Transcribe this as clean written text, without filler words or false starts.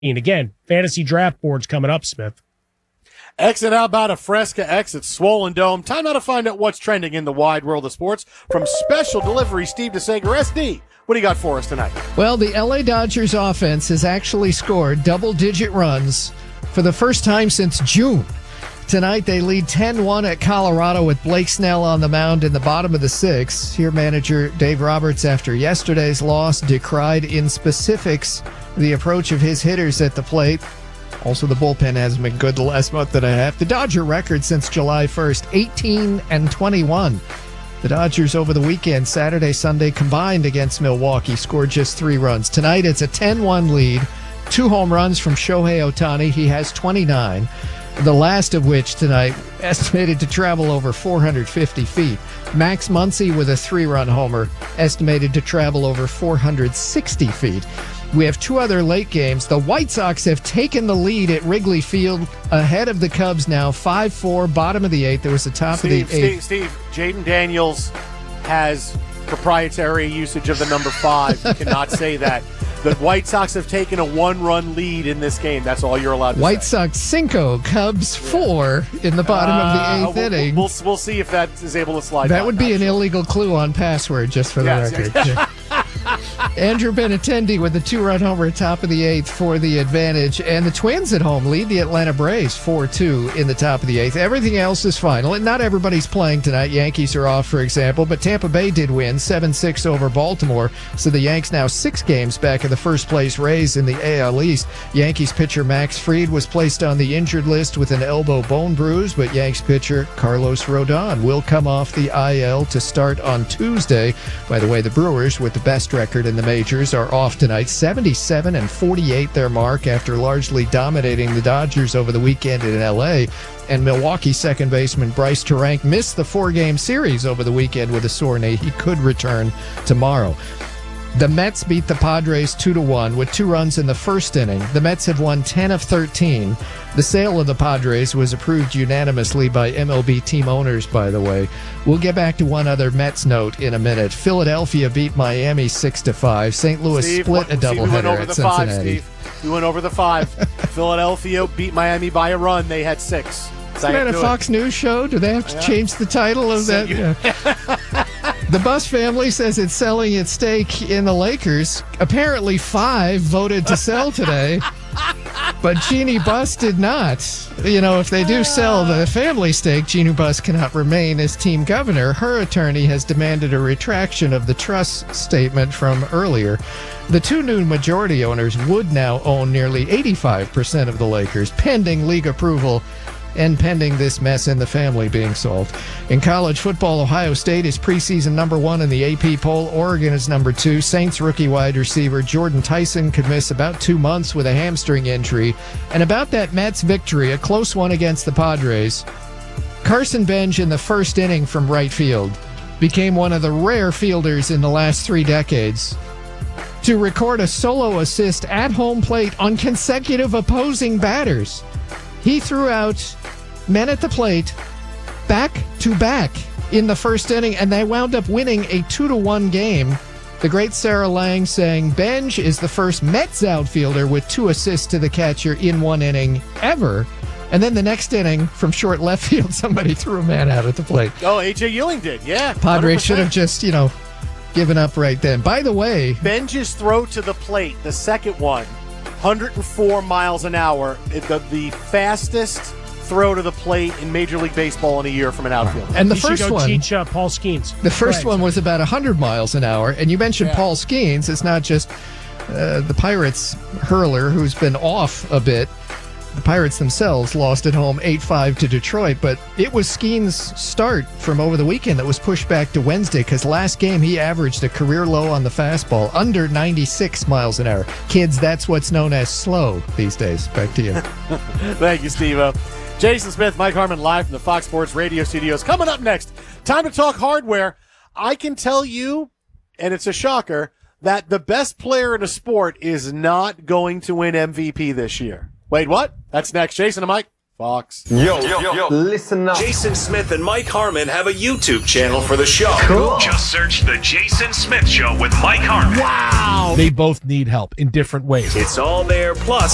And again, fantasy draft boards coming up, Smith. Exit out about a Fresca X at Swollen Dome. Time now to find out what's trending in the wide world of sports. From Special Delivery, Steve DeSager, SD. What do you got for us tonight? Well, the LA Dodgers offense has actually scored double-digit runs for the first time since June. Tonight, they lead 10-1 at Colorado with Blake Snell on the mound in the bottom of the sixth. Here, manager Dave Roberts, after yesterday's loss, decried in specifics the approach of his hitters at the plate. Also, the bullpen hasn't been good the last month and a half. The Dodger record since July 1st, 18-21. The Dodgers over the weekend, Saturday, Sunday, combined against Milwaukee, scored just 3 runs. Tonight, it's a 10-1 lead. 2 home runs from Shohei Ohtani. He has 29. The last of which tonight estimated to travel over 450 feet. Max Muncy with a 3-run homer, estimated to travel over 460 feet. We have 2 other late games. The White Sox have taken the lead at Wrigley Field ahead of the Cubs now, 5-4, bottom of the 8th. There was the top of the 8th. Steve, Jaden Daniels has proprietary usage of the number 5. You cannot say that. The White Sox have taken a 1-run lead in this game. That's all you're allowed to say. White Sox 5, Cubs 4 in the bottom of the 8th inning. We'll see if that is able to slide. That would be an illegal clue on password, just for the record. Yes. Andrew Benintendi with the 2-run homer at top of the 8th for the advantage. And the Twins at home lead the Atlanta Braves 4-2 in the top of the 8th. Everything else is final. And not everybody's playing tonight. Yankees are off, for example. But Tampa Bay did win 7-6 over Baltimore. So the Yanks now 6 games back of the first-place Rays in the AL East. Yankees pitcher Max Fried was placed on the injured list with an elbow bone bruise. But Yanks pitcher Carlos Rodon will come off the IL to start on Tuesday. By the way, the Brewers, with the best record in the majors, are off tonight. 77-48 their mark after largely dominating the Dodgers over the weekend in LA. And Milwaukee second baseman Bryce Terrank missed the 4-game series over the weekend with a sore knee. He could return tomorrow. The Mets beat the Padres 2-1 with 2 runs in the first inning. The Mets have won 10 of 13. The sale of the Padres was approved unanimously by MLB team owners, by the way. We'll get back to one other Mets note in a minute. Philadelphia beat Miami 6-5. St. Louis split a doubleheader at Cincinnati. We went over the 5. Philadelphia beat Miami by a run. They had 6. Is that a Fox News show? Do they have to change the title of that? Yeah. The Buss family says it's selling its stake in the Lakers. Apparently 5 voted to sell today, but Jeannie Buss did not. You know, if they do sell the family stake, Jeannie Buss cannot remain as team governor. Her attorney has demanded a retraction of the trust statement from earlier. The 2 new majority owners would now own nearly 85% of the Lakers, pending league approval and pending this mess in the family being solved. In college football, Ohio State is preseason number 1 in the AP poll. Oregon is number 2. Saints rookie wide receiver Jordan Tyson could miss about 2 months with a hamstring injury. And about that Mets victory, a close one against the Padres, Carson Bench in the first inning from right field became one of the rare fielders in the last 3 decades to record a solo assist at home plate on consecutive opposing batters. He threw out men at the plate back to back in the first inning, and they wound up winning a 2-1 game. The great Sarah Lang saying Benj is the first Mets outfielder with 2 assists to the catcher in 1 inning ever. And then the next inning, from short left field, somebody threw a man out at the plate. Oh, A.J. Ewing did, yeah. Padres should have just, given up right then. By the way, Benj's throw to the plate, the second one, 104 miles an hour, the fastest throw to the plate in Major League Baseball in a year from an outfielder. And the first one, teach Paul Skeens. The first one was about 100 miles an hour. And you mentioned Paul Skeens. It's not just the Pirates hurler who's been off a bit. The Pirates themselves lost at home 8-5 to Detroit, but it was Skeens' start from over the weekend that was pushed back to Wednesday because last game he averaged a career low on the fastball, under 96 miles an hour. Kids, that's what's known as slow these days. Back to you. Thank you, Steve-O. Jason Smith, Mike Harmon, live from the Fox Sports Radio studios. Coming up next, time to talk hardware. I can tell you, and it's a shocker, that the best player in a sport is not going to win MVP this year. Wait, what? That's next. Jason and Mike, Fox. Yo, listen up. Jason Smith and Mike Harmon have a YouTube channel for the show. Cool. Just search The Jason Smith Show with Mike Harmon. Wow. They both need help in different ways. It's all there, plus